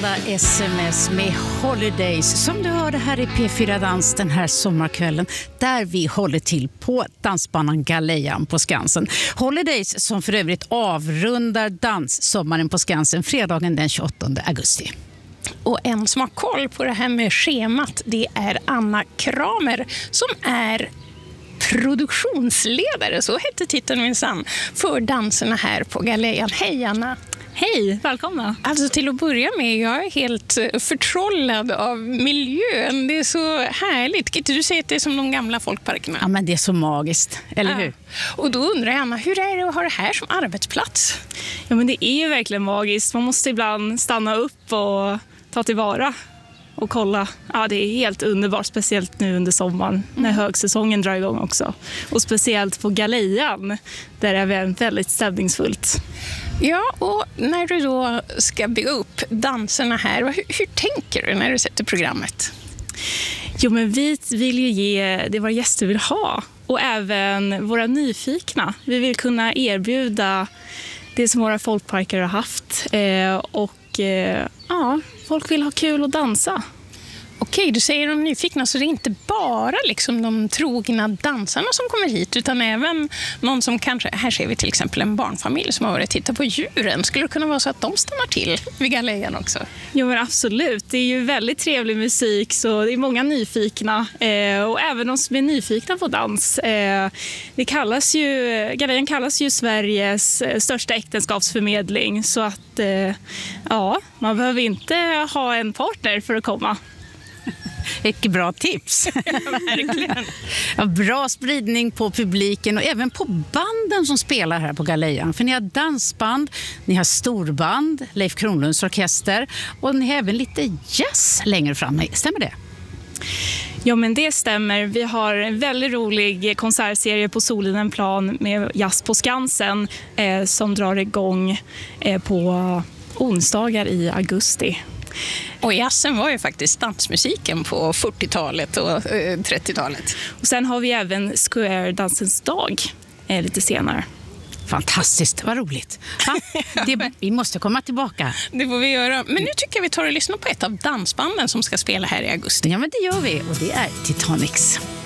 sända sms med Holidays som du hörde här i P4 Dans den här sommarkvällen där vi håller till på dansbanan Galejan på Skansen. Holidays som för övrigt avrundar danssommaren på Skansen fredagen den 28 augusti. Och en som har koll på det här med schemat, det är Anna Kramer som är produktionsledare, så heter titeln minsann, för danserna här på Galejan. Hej Anna! Hej, välkomna! Alltså till att börja med, jag är helt förtrollad av miljön. Det är så härligt. Kan du säga att det är som de gamla folkparkerna? Ja, men det är så magiskt, eller hur? Och då undrar jag, Anna, hur är det att ha det här som arbetsplats? Ja, men det är ju verkligen magiskt. Man måste ibland stanna upp och ta tillvara och kolla. Ja, det är helt underbart, speciellt nu under sommaren när högsäsongen drar igång också. Och speciellt på Galejan, där är det väldigt stämningsfullt. Ja, och när du då ska bygga upp danserna här, hur tänker du när du sätter programmet? Jo, men vi vill ju ge det våra gäster vill ha. Och även våra nyfikna. Vi vill kunna erbjuda det som våra folkparker har haft. Folk vill ha kul och dansa. Okej, du säger de nyfikna, så det är inte bara liksom de trogna dansarna som kommer hit, utan även någon som kanske, här ser vi till exempel en barnfamilj som har varit och tittat på djuren. Skulle det kunna vara så att de stannar till vid Galejan också? Jo, men absolut. Det är ju väldigt trevlig musik, så det är många nyfikna. Och även de som är nyfikna på dans. Galejan kallas ju Sveriges största äktenskapsförmedling, så att man behöver inte ha en partner för att komma. Ett bra tips. Verkligen. Ja, bra spridning på publiken och även på banden som spelar här på Galejan. För ni har dansband, ni har storband, Leif Kronlunds orkester och ni har även lite jazz längre fram. Stämmer det? Ja, men det stämmer. Vi har en väldigt rolig konsertserie på Solinenplan med jazz på Skansen som drar igång på onsdagar i augusti. Och jazzen var ju faktiskt dansmusiken på 40-talet och 30-talet. Och sen har vi även Square Dansens dag lite senare. Fantastiskt, vad roligt. Vi måste komma tillbaka. Det får vi göra. Men nu tycker jag vi tar och lyssnar på ett av dansbanden som ska spela här i augusti. Ja, men det gör vi och det är Titanics.